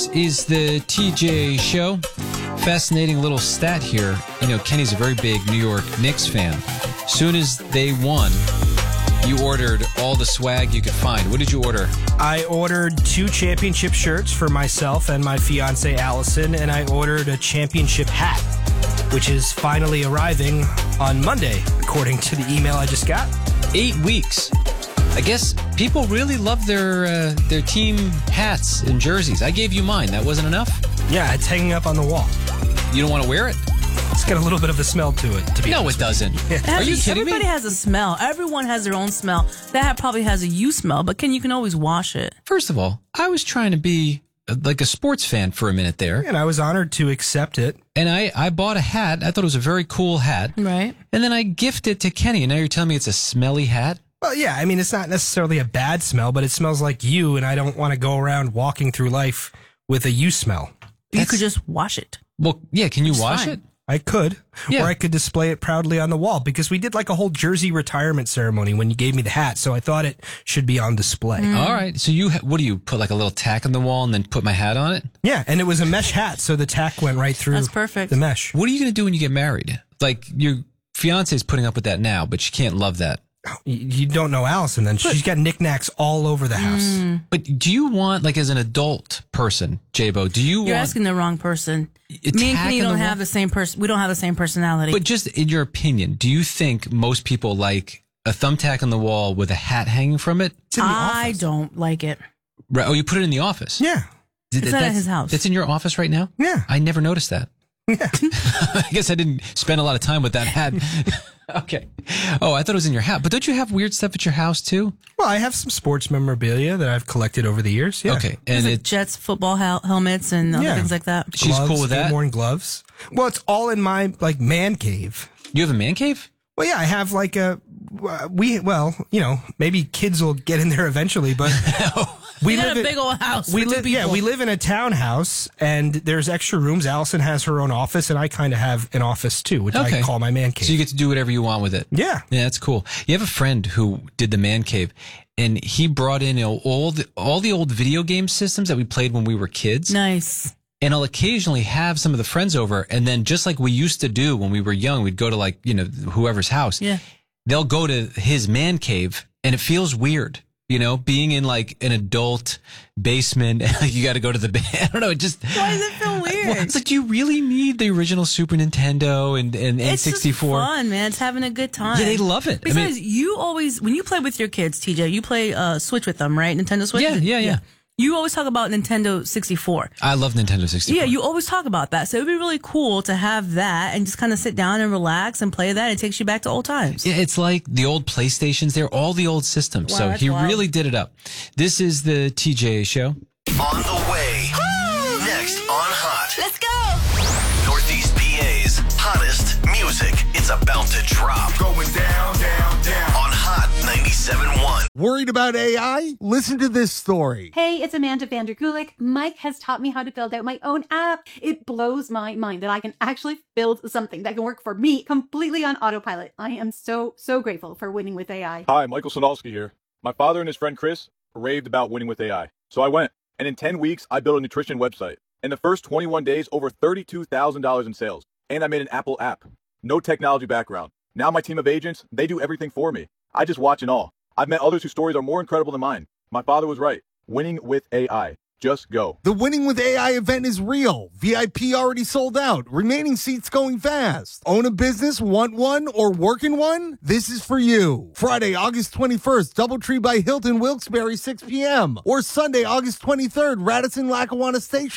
This is the TJ Show. Fascinating little stat here. You know, Kenny's a very big New York Knicks fan. Soon as they won, you ordered all the swag you could find. What did you order? I ordered 2 championship shirts for myself and my fiance Allison, and I ordered a championship hat, which is finally arriving on Monday, according to the email I just got. 8 weeks. I guess people really love their team hats and jerseys. I gave you mine. That wasn't enough? Yeah, it's hanging up on the wall. You don't want to wear it? It's got a little bit of a smell to it, to be honest. No, it doesn't. Yeah. Are you kidding me? Everybody has a smell. Everyone has their own smell. That hat probably has a you smell, but you can always wash it. First of all, I was trying to be like a sports fan for a minute there. And I was honored to accept it. And I bought a hat. I thought it was a very cool hat. Right. And then I gifted it to Kenny. And now you're telling me it's a smelly hat? Well, yeah, I mean, it's not necessarily a bad smell, but it smells like you, and I don't want to go around walking through life with a you smell. You could just wash it. Well, yeah, can you wash fine. it? I could, Yeah. or I could display it proudly on the wall, because we did like a whole jersey retirement ceremony when you gave me the hat, so I thought it should be on display. All right. So what do you put, like a little tack on the wall and then put my hat on it? Yeah, and it was a mesh hat, so the tack went right through. That's perfect. The mesh. What are you going to do when you get married? Like, your fiance is putting up with that now, but she can't love that. You don't know Allison, then. She's got knickknacks all over the house. But do you want, like, as an adult person, J-Bo, do you You're want... asking the wrong person. a Me and tack Kenny on the don't wall? have the same person. We don't have the same personality. But just in your opinion, do you think most people like a thumbtack on the wall with a hat hanging from it? It's in the I office. don't like it. Right. Oh, you put it in the office? Yeah. It's not at his house. It's in your office right now? Yeah. I never noticed that. Yeah. I guess I didn't spend a lot of time with that hat. Okay. Oh, I thought it was in your house. But don't you have weird stuff at your house too? Well, I have some sports memorabilia that I've collected over the years. Yeah. Okay. There's And like Jets football helmets and other Yeah. things like that. she's cool with that? Skateboarding gloves. Well, it's all in my like man cave. You have a man cave? Well, yeah, I have like maybe kids will get in there eventually, but We got a big old house. We for two live, yeah, people. we live in a townhouse, and there's extra rooms. Allison has her own office, and I kind of have an office too, which I call my man cave. So you get to do whatever you want with it. Yeah. Yeah, that's cool. You have a friend who did the man cave, and he brought in all the old video game systems that we played when we were kids. Nice. And I'll occasionally have some of the friends over, and then just like we used to do when we were young, we'd go to like, whoever's house. Yeah. They'll go to his man cave, and it feels weird, being in like an adult basement. You got to go to the I don't know. It just Why does it feel weird? Well, it's like, do you really need the original Super Nintendo and It's N64? just fun, man. It's having a good time. Yeah, they love it. Besides, you always, when you play with your kids, TJ, you play Switch with them, right? Nintendo Switch? Yeah. You always talk about Nintendo 64. I love Nintendo 64. Yeah, you always talk about that. So it would be really cool to have that and just kind of sit down and relax and play that. It takes you back to old times. Yeah, it's like the old PlayStations. They're all the old systems. Wow, so that's he wild. really did it up. This is the TJ Show. On the way. Next on Hot. Let's go. Northeast PA's hottest music. It's about to drop. Going down, down, down. On Hot 97.1. Worried about AI? Listen to this story. Hey, it's Amanda Vandergulik. Mike has taught me how to build out my own app. It blows my mind that I can actually build something that can work for me completely on autopilot. I am so grateful for winning with AI. Hi, Michael Sonalski here. My father and his friend Chris raved about winning with AI. So I went, and in 10 weeks, I built a nutrition website. In the first 21 days, over $32,000 in sales. And I made an Apple app. No technology background. Now my team of agents, they do everything for me. I just watch and all. I've met others whose stories are more incredible than mine. My father was right. Winning with AI. Just go. The Winning with AI event is real. VIP already sold out. Remaining seats going fast. Own a business, want one, or work in one? This is for you. Friday, August 21st, Doubletree by Hilton, Wilkes-Barre, 6 p.m. Or Sunday, August 23rd, Radisson, Lackawanna Station.